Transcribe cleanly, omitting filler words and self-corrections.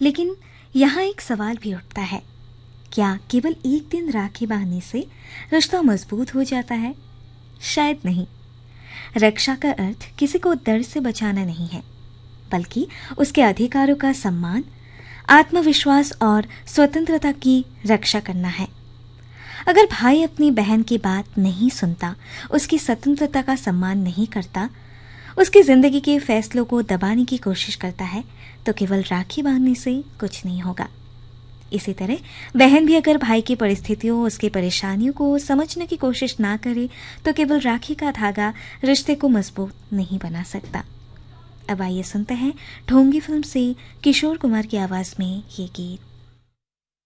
लेकिन यहाँ एक सवाल भी उठता है, क्या केवल एक दिन राखी बांधने से रिश्ता मजबूत हो जाता है? शायद नहीं। रक्षा का अर्थ किसी को दर्द से बचाना नहीं है, बल्कि उसके अधिकारों का सम्मान, आत्मविश्वास और स्वतंत्रता की रक्षा करना है। अगर भाई अपनी बहन की बात नहीं सुनता, उसकी स्वतंत्रता का सम्मान नहीं करता, उसकी जिंदगी के फैसलों को दबाने की कोशिश करता है, तो केवल राखी बांधने से कुछ नहीं होगा। इसी तरह बहन भी अगर भाई की परिस्थितियों, उसकी परेशानियों को समझने की कोशिश ना करे, तो केवल राखी का धागा रिश्ते को मजबूत नहीं बना सकता। अब आइए सुनते हैं ढोंगी फिल्म से किशोर कुमार की आवाज में ये गीत।